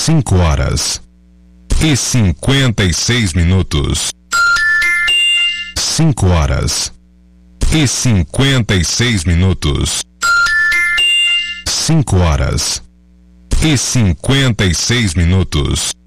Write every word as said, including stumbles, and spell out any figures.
cinco horas e cinquenta e seis minutos. Cinco horas e cinquenta e seis minutos. Cinco horas e cinquenta e seis minutos.